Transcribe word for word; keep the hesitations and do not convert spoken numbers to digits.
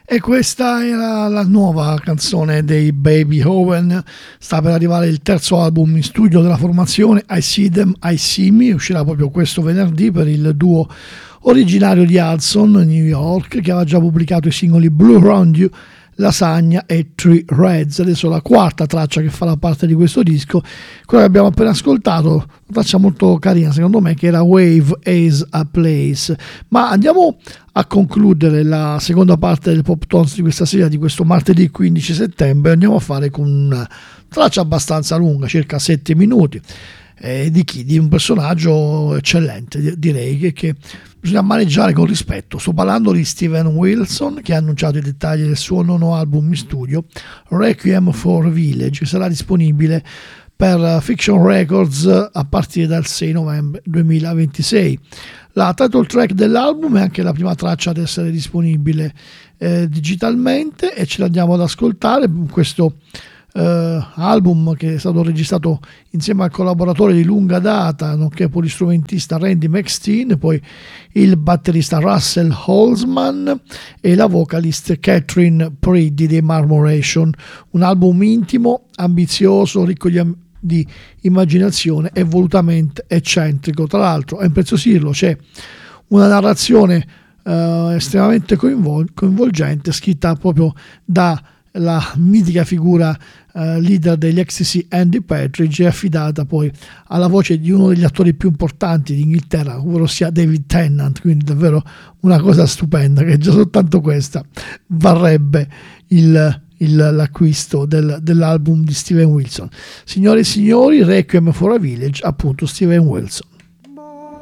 E questa era la nuova canzone dei Baby Owen. Sta per arrivare il terzo album in studio della formazione, I See Them, I See Me. Uscirà proprio questo venerdì per il duo originario di Hudson, New York, che aveva già pubblicato i singoli Blue Round You, Lasagna e Three Reds. Adesso la quarta traccia che farà parte di questo disco, quella che abbiamo appena ascoltato, una traccia molto carina secondo me, che era Wave as a Place. Ma andiamo a concludere la seconda parte del Pop Tones di questa sera, di questo martedì quindici settembre. Andiamo a fare con una traccia abbastanza lunga, circa sette minuti, eh, di chi? Di un personaggio eccellente, direi, che, che bisogna maneggiare con rispetto. Sto parlando di Steven Wilson, che ha annunciato i dettagli del suo nono album in studio, Requiem for Village, che sarà disponibile per Fiction Records a partire dal sei novembre duemilaventisei. La title track dell'album è anche la prima traccia ad essere disponibile eh, digitalmente, e ce l'andiamo ad ascoltare. Questo Uh, album, che è stato registrato insieme al collaboratore di lunga data nonché polistrumentista Randy McSteen, poi il batterista Russell Holzman e la vocalist Catherine Priddy dei Marmoration. Un album intimo, ambizioso, ricco di, di immaginazione e volutamente eccentrico. Tra l'altro, a impreziosirlo c'è una narrazione uh, estremamente coinvol- coinvolgente, scritta proprio da la mitica figura uh, leader degli Ecstasy, Andy Partridge, è affidata poi alla voce di uno degli attori più importanti d'Inghilterra, ovvero sia David Tennant. Quindi davvero una cosa stupenda, che già soltanto questa varrebbe il, il, l'acquisto del, dell'album di Steven Wilson. Signore e signori, Requiem for a Village, appunto Steven Wilson.